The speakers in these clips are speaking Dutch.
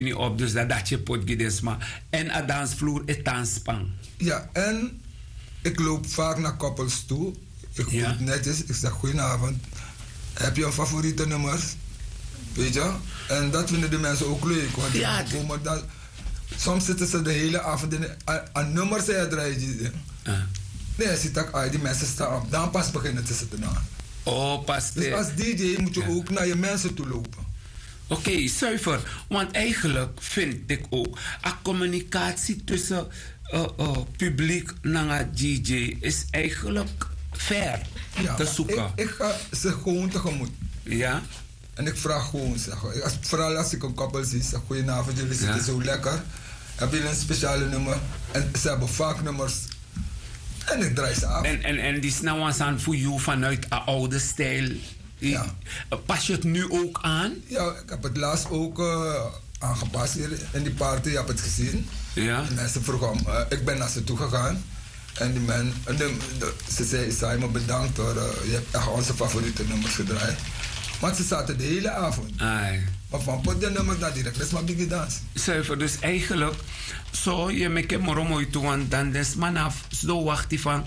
niet op, dus dat je pot gidesma. En een dansvloer is dansspang. Ja, en ik loop vaak naar koppels toe. Ik Ja. groet netjes, ik zeg goedenavond. Heb je een favoriete nummer? Weet je? En dat vinden de mensen ook leuk. Want Ja, die komen dat, soms zitten ze de hele avond in een nummer draaien. Nee, ziet dat die mensen staan op. Dan pas beginnen te zitten aan. Oh, pas. Dus als DJ moet je ook naar je mensen toe lopen. Oké, zuiver. Want eigenlijk vind ik ook... een communicatie tussen publiek en een DJ is eigenlijk fair te zoeken. Ik ga ze gewoon tegemoet. Ja? En ik vraag gewoon, vooral als ik een koppel zie, zeg goedenavond, jullie zitten zo lekker. Hebben jullie een speciale nummer? En ze hebben vaak nummers. En ik draai ze af. En die is nou aan voor jou vanuit een oude stijl. Ja. Pas je het nu ook aan? Ja, ik heb het laatst ook aangepast hier in die party. Je hebt het gezien. Ja. De mensen vroegen, ik ben naar ze toe gegaan. En die man, ze zei, Simon bedankt hoor, je hebt echt onze favoriete nummers gedraaid. Want ze zaten de hele avond. Ai. Maar van pot de nummers naar direct, dat is maar biggie dans. Zuiver, dus eigenlijk, zo je me kan mooi toe, want dan is man af, zo wacht hij van,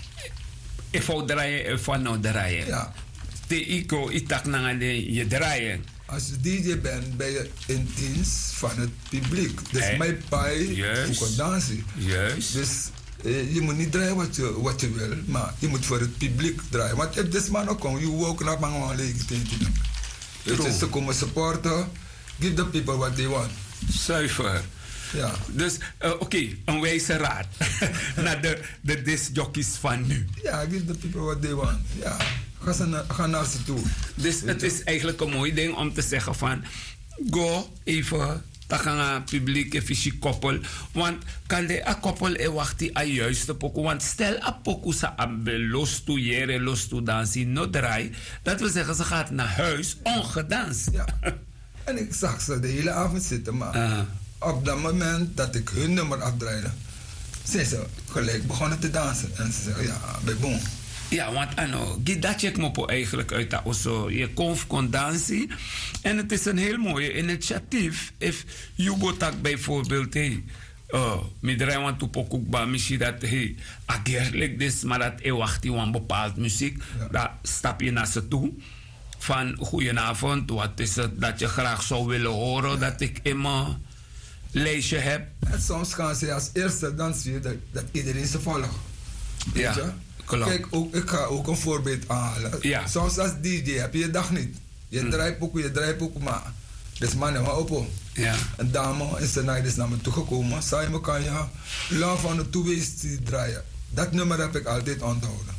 ik wou draaien, ik wou nou draaien. Ja. De iko, ik tak naar je draaien. Als je DJ bent, ben je in dienst van het publiek. Dus mijn paai voor dansen. Juist. Dus je moet niet draaien wat je wil, maar je moet voor het publiek draaien. Want if this man ook komt, je wil ook naar mijn lege tegen. Dus ze komen supporten, give the people what they want. Zuiver. Ja. Dus, oké, een wijze raad naar de discjockeys van nu. Ja, give the people what they want. Ja. Ga naar ze toe. Dus het is eigenlijk een mooi ding om te zeggen van... Go even, dan gaan we publiek even koppel. Want kan de een koppel wachten aan juiste pokoe. Want stel een pokoe ze aan los toe jaren, los toe dansen, no draai. Dat wil zeggen, ze gaat naar huis ongedanst. Ja. En ik zag ze de hele avond zitten, maar op dat moment dat ik hun nummer afdraaide... zijn ze gelijk begonnen te dansen. En ze zeggen, ja, bij bon. Ja, want dat check me eigenlijk uit dat zo. Je kon dansen. En het is een heel mooi initiatief. If you go tak bijvoorbeeld, midden want to pokuk ba misschien dat agerlijk dus, maar dat wacht je een bepaald muziek. Ja. Dan stap je naar ze toe. Van goedenavond, wat is het dat je graag zou willen horen dat ik in mijn lijstje heb. En soms gaan ze als eerste dansen dat iedereen ze volgt. Ja. Kijk, ik ga ook een voorbeeld aanhalen. Ja. Soms als DJ heb je je dag niet. Je draait pokoe, maar... Dus mannen, maar op. Ja. Een dame is is naar me toegekomen. Zei me, kan je Love van de Toeweest draaien? Dat nummer heb ik altijd onthouden.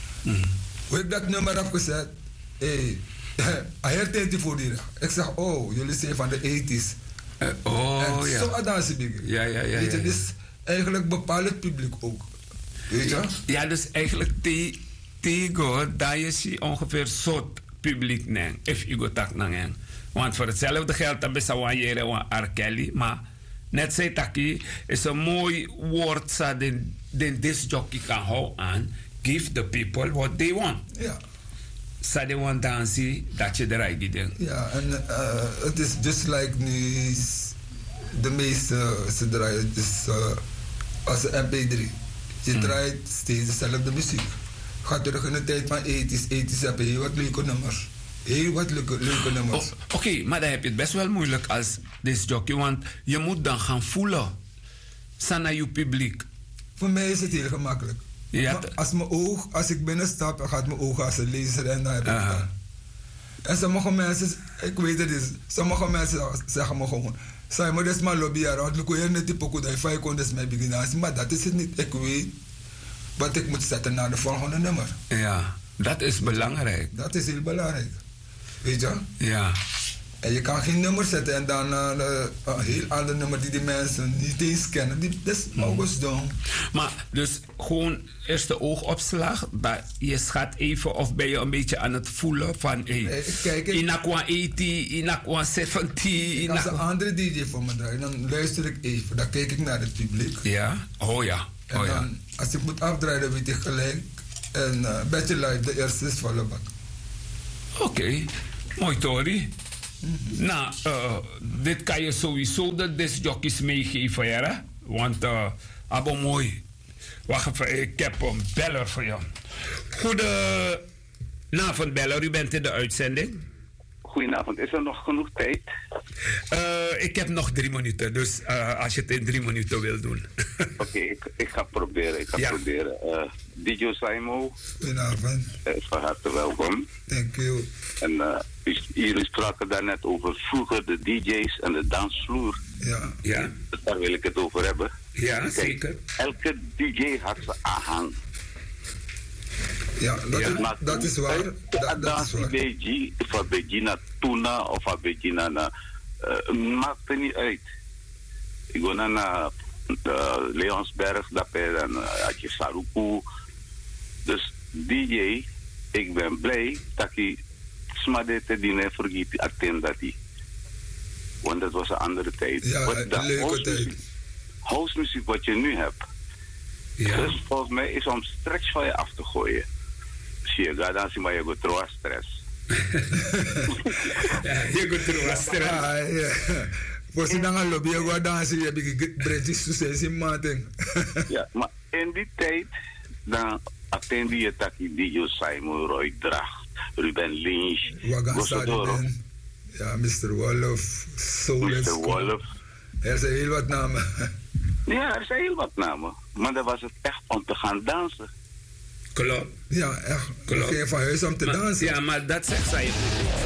Hoe ik dat nummer heb gezet... hij heeft tijd voor die dag. Ik zeg, oh, jullie zijn van de 80's. Oh, ja. Zo dansen ik. Ja. Weet je, dus eigenlijk bepaalt het publiek ook. Weet je? Ja, dus eigenlijk tegen dat je ziet ongeveer soort publiek neemt. If je go tak nangen. Want voor hetzelfde geld dan best wel jaren van R. Kelly. Maar net zei taki is een mooi woord dat de discjockey kan houden aan. Give the people what they want. Ja. Ze they want dansen, dat je eruit giet. Ja, en het is just like nu de meeste ze draaien dus als een MP3. Je draait steeds dezelfde muziek. Ga terug in de tijd van 80's heb je heel wat leuke nummers. Heel wat leuke nummers. Oké, maar dan heb je het best wel moeilijk als discjockey, want je moet dan gaan voelen. Sana je publiek. Voor mij is het heel gemakkelijk. Ja, als ik binnenstap, gaat mijn oog als een lezer en dan heb ik het dan. En sommige mensen, ik weet het is, sommige mensen zeggen me gewoon, zei maar dat is maar lobby around, ik weet net die pokoe dat je kon dus mee beginnen, maar dat is het niet. Ik weet wat ik moet zetten naar de volgende nummer. Ja, dat is belangrijk. Dat is heel belangrijk. Weet je? Ja. En je kan geen nummer zetten en dan een heel ander nummer die mensen niet eens kennen. Dat is mogelijk doen. Maar dus gewoon eerste oogopslag, dat je schat even of ben je een beetje aan het voelen van in aqua 80, in aqua 70. Als een andere DJ voor me draait, dan luister ik even. Dan kijk ik naar het publiek. Ja, oh ja. En dan, als ik moet afdraaien, weet ik gelijk. En Beetje Live, de eerste is volle bak. Oké, mooi Tori. Nou, dit kan je sowieso de discjockeys meegeven, ja? Want, abo mooi. Wacht even, ik heb een beller voor jou. Goedenavond, beller. U bent in de uitzending. Goedenavond. Is er nog genoeg tijd? Ik heb nog 3 minuten, dus als je het in 3 minuten wil doen. Oké, ik ga proberen. DJ Saimo. Goedenavond. Van harte welkom. Thank you. En jullie spraken daarnet over vroeger de DJ's en de dansvloer. Ja. Daar wil ik het over hebben. Ja, Kijk, zeker. elke DJ had zijn aanhang. Ja, dat is waar. Dat is waar. Van Begina Tuna of van Begina na... maakt er niet uit. Ik ga naar Leonsberg, dan had je Saruku. Dus DJ, ik ben blij dat ik smadete die vergeet attend dat hij. Want dat was een andere tijd. Ja, een leuke tijd. Housemuziek wat je nu hebt. Ja. Dus volgens mij is om stress van je af te gooien. Zie je, dan zie maar je gaat trouwens stress. Je gaat trouwens stress. Voor ze dan gaan lobby, je gaat dansen, je hebt British succes in mating. Ja, maar in die tijd, dan attend je dat die DJ Simon, Roy Dracht, Ruben Lynch, Wagan. Ja, Mr. Wolof, Solis. Mr. Wolof. Er zijn heel wat namen. Ja, er zijn heel wat namen. Maar dan was het echt om te gaan dansen. Klopt. Ja, echt. Klopt. Ging je van huis om te dansen. Ja, maar dat zegt zij.